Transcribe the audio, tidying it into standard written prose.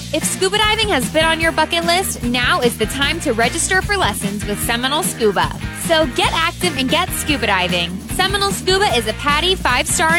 If scuba diving has been on your bucket list, now is the time to register for lessons with Seminole Scuba. So get active and get scuba diving. Seminole Scuba is a PADI 5-star